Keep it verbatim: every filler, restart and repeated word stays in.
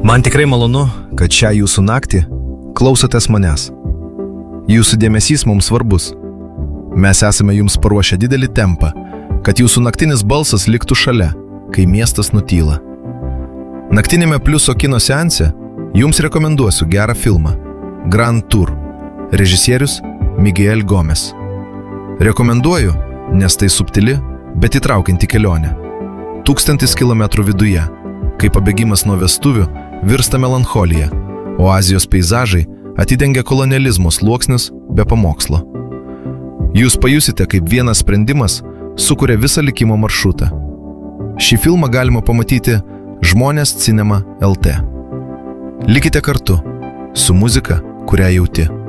Man tikrai malonu, kad šią jūsų naktį klausotės manęs. Jūsų dėmesys mums svarbus. Mes esame jums paruošę didelį tempą, kad jūsų naktinis balsas liktų šalia, kai miestas nutyla. Naktinėme Pliuso kino seanse jums rekomenduosiu gerą filmą Grand Tour, režisierius Miguel Gomes. Rekomenduoju, nes tai subtili, bet įtraukianti kelionė. Tūkstantis kilometrų viduje, kai pabėgimas nuo vestuvių virsta melancholija, o Azijos peizažai atidengia kolonializmo sluoksnius be pamokslo. Jūs pajusite, kaip vienas sprendimas sukuria visą likimo maršrutą. Šį filmą galima pamatyti Žmonės Cinema L T. Likite kartu su muzika, kurią jauti.